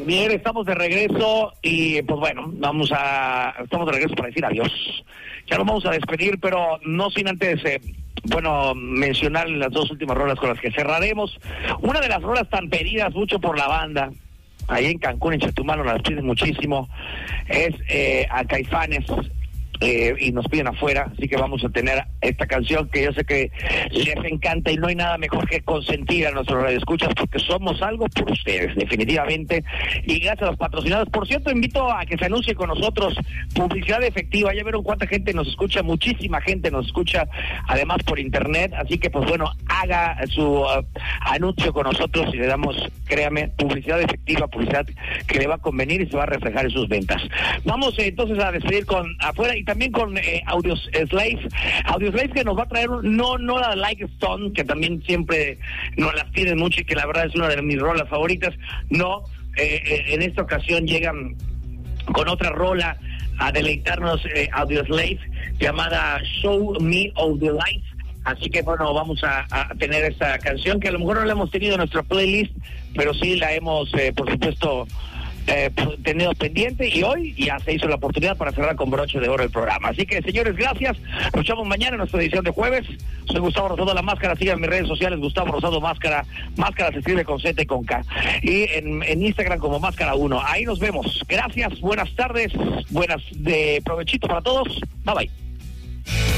Bien, estamos de regreso y pues bueno, estamos de regreso para decir adiós. Ya nos vamos a despedir, pero no sin antes, mencionar las dos últimas rolas con las que cerraremos. Una de las rolas tan pedidas mucho por la banda, ahí en Cancún, en Chetumal, nos las piden muchísimo, es a Caifanes. Y nos piden afuera, así que vamos a tener esta canción que yo sé que les encanta y no hay nada mejor que consentir a nuestros radioescuchas porque somos algo por ustedes, definitivamente, y gracias a los patrocinados. Por cierto, invito a que se anuncie con nosotros, publicidad efectiva. Ya vieron cuánta gente nos escucha, muchísima gente nos escucha, además por internet, así que pues bueno, haga su anuncio con nosotros y le damos, créame, publicidad efectiva, publicidad que le va a convenir y se va a reflejar en sus ventas. Vamos entonces a despedir con afuera y también con Audioslave que nos va a traer no la Like Stone, que también siempre nos las piden mucho y que la verdad es una de mis rolas favoritas. En esta ocasión llegan con otra rola a deleitarnos, Audioslave, llamada Show Me of the Light. Así que bueno, vamos a tener esta canción que a lo mejor no la hemos tenido en nuestra playlist, pero sí la hemos, por supuesto, tenido pendiente, y hoy ya se hizo la oportunidad para cerrar con broche de oro el programa. Así que, señores, gracias. Nos vemos mañana en nuestra edición de jueves. Soy Gustavo Rosado, La Máscara. Sigan mis redes sociales, Gustavo Rosado Máscara. Máscara se escribe con Z y con K. Y en Instagram como Máscara1. Ahí nos vemos. Gracias, buenas tardes, buenas de provechito para todos. Bye bye.